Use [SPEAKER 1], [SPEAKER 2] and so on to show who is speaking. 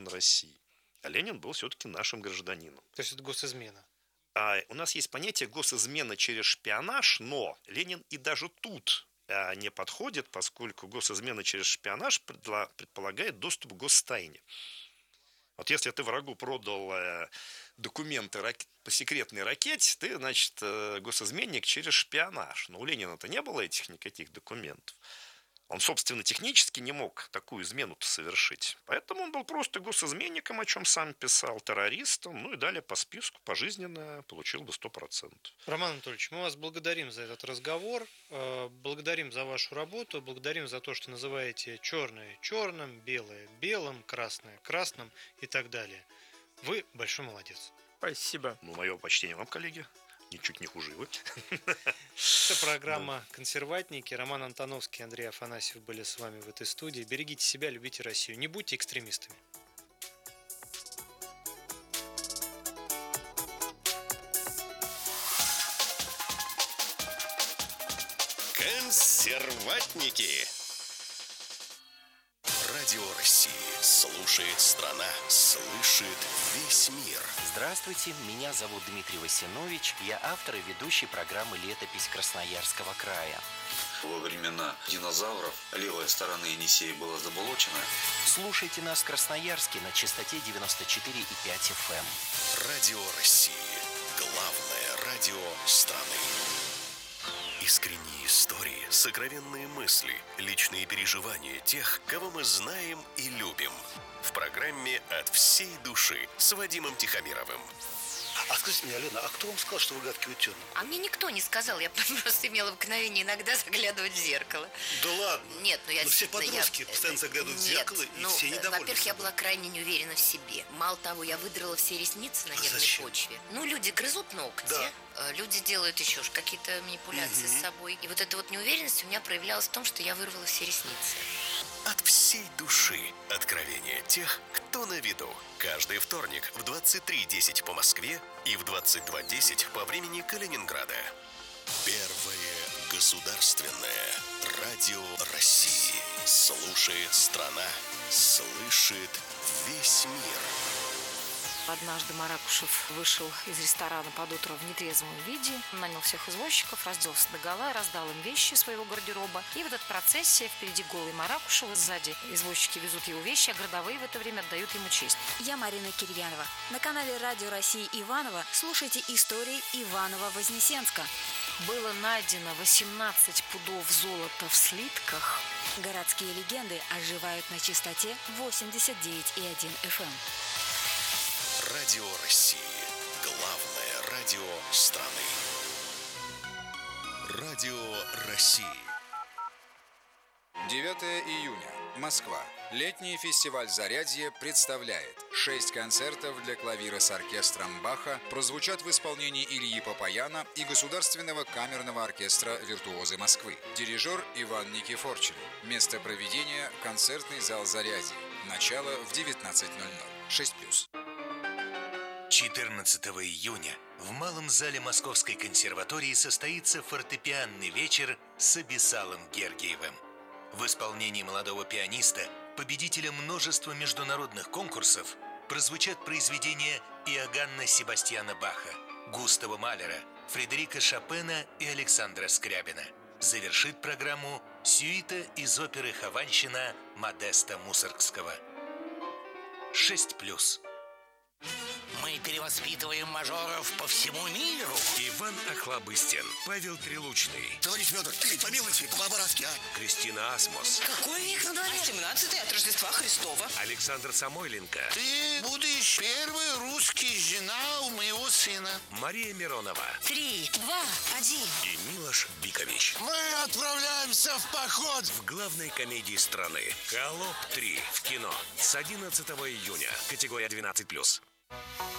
[SPEAKER 1] России. А Ленин был все-таки нашим гражданином.
[SPEAKER 2] То есть это госизмена.
[SPEAKER 1] У нас есть понятие госизмена через шпионаж, но Ленин и даже тут не подходит, поскольку госизмена через шпионаж предполагает доступ к гостайне. Вот если ты врагу продал документы по секретной ракете, ты, значит, госизменник через шпионаж. Но у Ленина-то не было этих никаких документов. Он, собственно, технически не мог такую измену-то совершить. Поэтому он был просто госизменником, о чем сам писал, террористом. Ну и далее по списку пожизненно получил бы 100%.
[SPEAKER 2] Роман Анатольевич, мы вас благодарим за этот разговор, благодарим за вашу работу, благодарим за то, что называете черное черным, белое белым, красное красным и так далее. Вы большой молодец.
[SPEAKER 3] Спасибо.
[SPEAKER 1] Ну, мое почтение вам, коллеги. Ничуть не хуже вы.
[SPEAKER 2] Это программа «Консерватники». Роман Антоновский, Андрей Афанасьев были с вами в этой студии. Берегите себя, любите Россию. Не будьте экстремистами.
[SPEAKER 4] Консерватники. Радио России слушает страна, слышит весь мир.
[SPEAKER 5] Здравствуйте, меня зовут Дмитрий Васинович. Я автор и ведущий программы «Летопись Красноярского края».
[SPEAKER 6] Во времена динозавров левая сторона Енисея была заболочена.
[SPEAKER 5] Слушайте нас в Красноярске на частоте 94,5 FM.
[SPEAKER 4] Радио России. Главное радио страны. Искренние истории, сокровенные мысли, личные переживания тех, кого мы знаем и любим. В программе «От всей души» с Вадимом Тихомировым.
[SPEAKER 7] А скажите мне, Алена, а кто вам сказал, что вы гадкий утенок?
[SPEAKER 8] А мне никто не сказал, я просто имела обыкновение иногда заглядывать в зеркало.
[SPEAKER 7] Да ладно?
[SPEAKER 8] Нет, я
[SPEAKER 7] все подростки постоянно заглядывают в зеркало, и все недовольны.
[SPEAKER 8] Во-первых, я была крайне не уверена в себе. Мало того, я выдрала все ресницы на нервной почве. Люди грызут ногти, да. Люди делают еще какие-то манипуляции с собой. И вот эта вот неуверенность у меня проявлялась в том, что я вырвала все ресницы.
[SPEAKER 4] От всей души. Откровения тех, кто на виду. Каждый вторник в 23:10 по Москве и в 22:10 по времени Калининграда. Первое государственное радио России. Слушает страна, слышит весь мир.
[SPEAKER 9] Однажды Маракушев вышел из ресторана под утро в нетрезвом виде, нанял всех извозчиков, разделся догола, раздал им вещи своего гардероба. И в этой процессии впереди голый Маракушев, сзади извозчики везут его вещи, а городовые в это время отдают ему честь.
[SPEAKER 10] Я Марина Кирьянова. На канале Радио России Иваново слушайте истории Иваново-Вознесенска.
[SPEAKER 9] Было найдено 18 пудов золота в слитках.
[SPEAKER 10] Городские легенды оживают на частоте 89,1 FM.
[SPEAKER 4] Радио России. Главное радио страны. Радио России.
[SPEAKER 11] 9 июня. Москва. Летний фестиваль «Зарядье» представляет 6 концертов для клавира с оркестром Баха прозвучат в исполнении Ильи Папаяна и Государственного камерного оркестра «Виртуозы Москвы». Дирижер Иван Никифорчин. Место проведения – концертный зал «Зарядье». Начало в 19:00. 6+.
[SPEAKER 12] 14 июня в Малом зале Московской консерватории состоится фортепианный вечер с Абисалом Гергиевым. В исполнении молодого пианиста, победителя множества международных конкурсов, прозвучат произведения Иоганна Себастьяна Баха, Густава Малера, Фредерика Шопена и Александра Скрябина. Завершит программу сюита из оперы «Хованщина» Модеста Мусоргского. 6+.
[SPEAKER 13] Мы перевоспитываем мажоров по всему миру.
[SPEAKER 12] Иван Охлобыстин, Павел Прилучный,
[SPEAKER 7] Товарищ Федор, помилуйте, по-барански, а?
[SPEAKER 12] Кристина Асмус.
[SPEAKER 8] Какой век на дворе?
[SPEAKER 13] 17-й от Рождества Христова.
[SPEAKER 12] Александр Самойленко.
[SPEAKER 7] Ты будешь первой русской жена у моего сына.
[SPEAKER 12] Мария Миронова.
[SPEAKER 8] 3, 2, 1.
[SPEAKER 12] И Милош Бикович.
[SPEAKER 7] Мы отправляемся в поход.
[SPEAKER 12] В главной комедии страны «Холоп 3» в кино с 11 июня. Категория 12+.